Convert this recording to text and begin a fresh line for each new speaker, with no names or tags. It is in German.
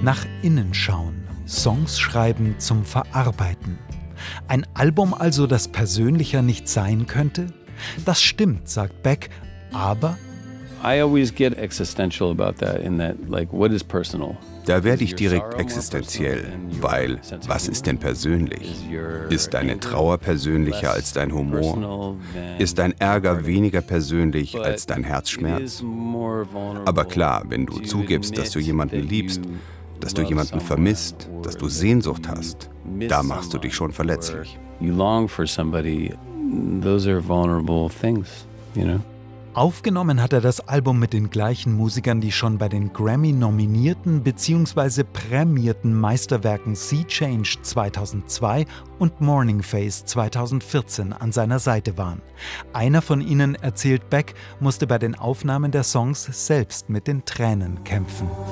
Nach innen schauen, Songs schreiben zum Verarbeiten. Ein Album also, das persönlicher nicht sein könnte? Das stimmt, sagt Beck, aber
I always get existential about that, in that, like, what is personal?
Da werde ich direkt existenziell, weil was ist denn persönlich? Ist deine Trauer persönlicher als dein Humor? Ist dein Ärger weniger persönlich als dein Herzschmerz? Aber klar, wenn du zugibst, dass du jemanden liebst, dass du jemanden vermisst, dass du Sehnsucht hast, da machst du dich schon verletzlich.
You long for somebody, those are vulnerable things, you know?
aufgenommen hat er das Album mit den gleichen Musikern, die schon bei den Grammy-nominierten bzw. prämierten Meisterwerken Sea Change 2002 und Morning Face 2014 an seiner Seite waren. Einer von ihnen, erzählt Beck, musste bei den Aufnahmen der Songs selbst mit den Tränen kämpfen.